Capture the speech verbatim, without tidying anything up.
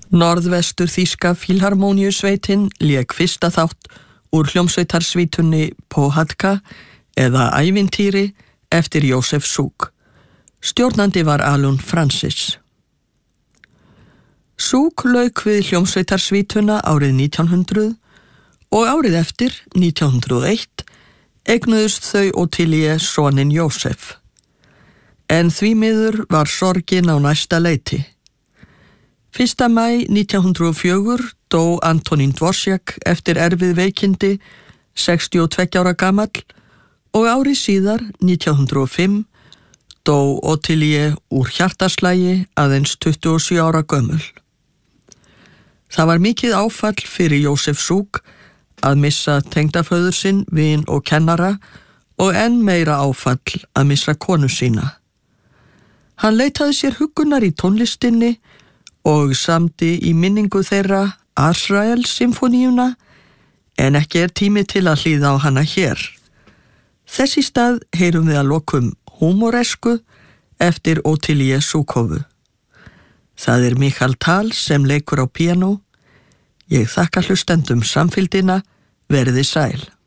Norðvestur þýska Fílharmóníusveitin lék fyrsta þátt úr hljómsveitarsvítunni Pohádka eða Ævintýri eftir Jósef Suk. Stjórnandi var Alun Francis. Suk lauk við hljómsveitarsvítuna árið nítján hundruð og árið eftir, nítján hundruð og eitt, eignuðust þau Ottilie soninn Jósef. En því miður var sorgin á næsta leiti. fyrsta maí nítján hundruð og fjögur dó Antonín Dvořák eftir erfið veikindi, sextíu og tveggja ára gamall, og árið síðar, nítján hundruð og fimm, dó Ottilie úr hjartaslægi aðeins tuttugu og sjö ára gömul. Það var mikið áfall fyrir Jósef Suk að missa tengdaföður sinn, vin og kennara, og enn meira áfall að missa konu sína. Hann leitaði sér huggunar í tónlistinni og samdi í minningu þeirra Azrael-symfoníuna, en ekki er tími til að hlýða á hana hér. Þess í stað heyrum við að lokum Humoresku eftir Ottilie Sukovu. Það er Michael Tal sem leikur á píanó. Ég þakka hlustendum samfylgdina, verið sæl.